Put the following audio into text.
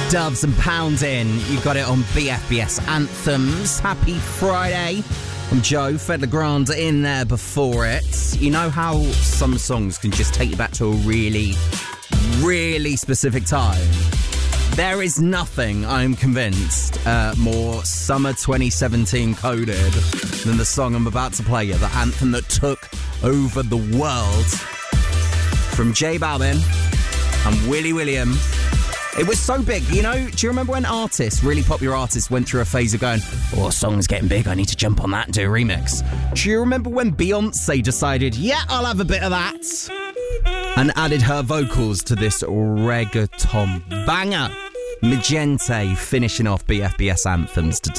Doves and Pounding. You got it on BFBS Anthems. Happy Friday. I'm Joe. Fed Legrand in there before it. You know how some songs can just take you back to a really, really specific time? There is nothing, I'm convinced, more summer 2017 coded than the song I'm about to play you, the anthem that took over the world. From J Balvin and Willy William. It was so big, you know, do you remember when artists, really popular artists, went through a phase of going, oh, song's getting big, I need to jump on that and do a remix? Do you remember when Beyonce decided, yeah, I'll have a bit of that? And added her vocals to this reggaeton banger. Magente finishing off BFBS Anthems today.